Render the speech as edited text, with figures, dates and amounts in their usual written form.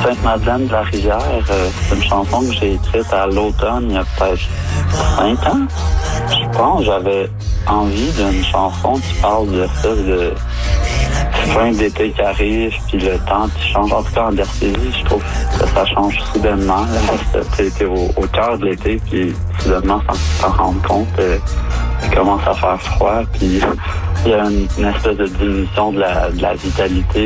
Sainte-Madeleine de la Rivière, c'est une chanson que j'ai écrite à l'automne, il y a peut-être 5 ans. Je pense j'avais envie d'une chanson qui parle de ça, de fin d'été qui arrive, puis le temps qui change. En tout cas, en Gaspésie, je trouve que ça change soudainement. T'es au cœur de l'été, puis soudainement, sans t'en rendre compte, il commence à faire froid, puis il y a une espèce de diminution de la vitalité.